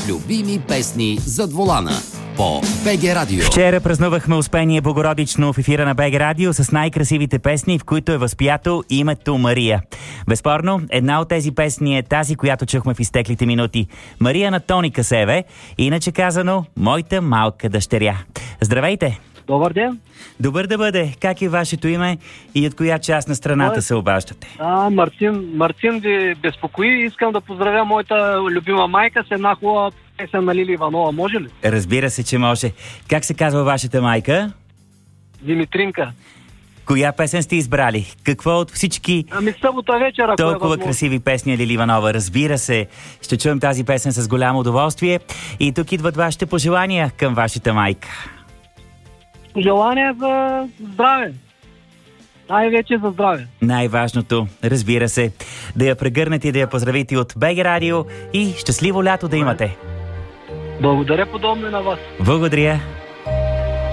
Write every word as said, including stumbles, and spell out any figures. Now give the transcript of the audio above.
Любими песни зад волана по БГ Радио. Вчера празнувахме Успение Богородично в ефира на БГ Радио с най-красивите песни, в които е възпято името Мария. Безспорно, една от тези песни е тази, която чухме в изтеклите минути. Мария на Тони Касеве, иначе казано моята малка дъщеря. Здравейте! Добър ден! Добър да бъде! Как е вашето име и от коя част на страната Ой. се обаждате? А, Мартин, Мартин ви безпокои. Искам да поздравя моята любима майка с една хубава песен на Лили Иванова. Може ли? Разбира се, че може. Как се казва вашата майка? Димитринка. Коя песен сте избрали? Какво от всички Ами събота вечер, ако толкова е красиви песни Лили Иванова? Разбира се, ще чуем тази песен с голямо удоволствие. И тук идват вашите пожелания към вашата майка. Желание за здраве. Най-вече за здраве. Най-важното, разбира се, да я прегърнете и да я поздравите от БГ Радио и щастливо лято да имате. Благодаря подобно и на вас. Благодаря.